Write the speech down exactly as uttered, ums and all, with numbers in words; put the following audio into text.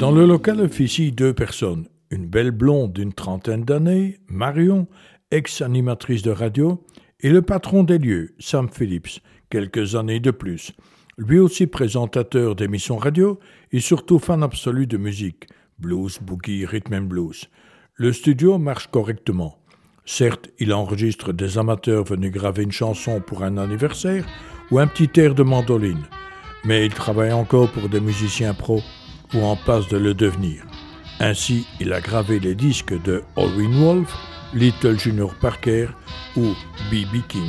Dans le local officient deux personnes. Une belle blonde d'une trentaine d'années, Marion, ex-animatrice de radio, et le patron des lieux, Sam Phillips, quelques années de plus. Lui aussi présentateur d'émissions radio et surtout fan absolu de musique, blues, boogie, rhythm and blues. Le studio marche correctement. Certes, il enregistre des amateurs venus graver une chanson pour un anniversaire ou un petit air de mandoline, mais il travaille encore pour des musiciens pros ou en passe de le devenir. Ainsi, il a gravé les disques de Howlin' Wolf, Little Junior Parker ou B B King.